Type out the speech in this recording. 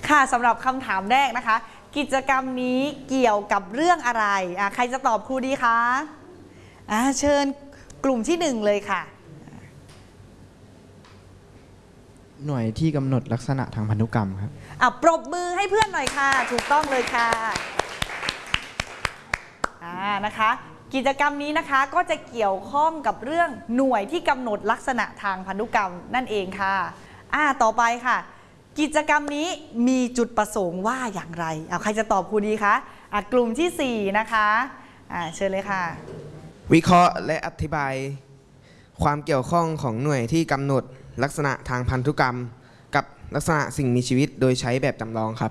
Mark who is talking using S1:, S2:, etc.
S1: ค่ะสำหรับคำถามแรกนะคะกิจกรรมนี้เกี่ยวกับเรื่องอะไรใครจะตอบครูดีคะเชิญกลุ่มที่1เลยค่ะ
S2: หน่วยที่กำหนดลักษณะทางพันธุกรรมครับ
S1: ปรบมือให้เพื่อนหน่อยค่ะถูกต้องเลยค่ะนะคะกิจกรรมนี้นะคะก็จะเกี่ยวข้องกับเรื่องหน่วยที่กำหนดลักษณะทางพันธุกรรมนั่นเองค่ะต่อไปค่ะกิจกรรมนี้มีจุดประสงค์ว่าอย่างไรใครจะตอบครูดีคะกลุ่มที่4นะคะเชิญเลยค่ะ
S3: วิเคราะห์และอธิบายความเกี่ยวข้องของหน่วยที่กำหนดลักษณะทางพันธุกรรมกับลักษณะสิ่งมีชีวิตโดยใช้แบบจำลองครับ